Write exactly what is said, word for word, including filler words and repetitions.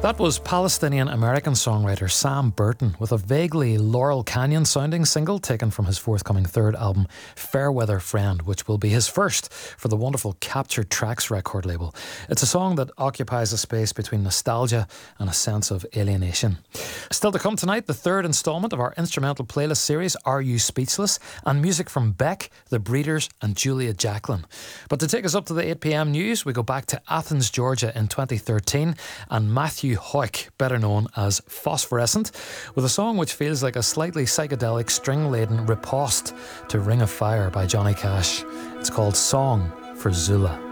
That was Palestinian-American songwriter Sam Burton with a vaguely Laurel Canyon-sounding single taken from his forthcoming third album, Fairweather Friend, which will be his first for the wonderful Captured Tracks record label. It's a song that occupies a space between nostalgia and a sense of alienation. Still to come tonight, the third instalment of our instrumental playlist series, Are You Speechless? And music from Beck, The Breeders and Julia Jacklin. But to take us up to the eight p m news, we go back to Athens, Georgia in twenty thirteen and Matthew Hoyk, better known as Phosphorescent, with a song which feels like a slightly psychedelic string-laden riposte to Ring of Fire by Johnny Cash. It's called Song for Zula.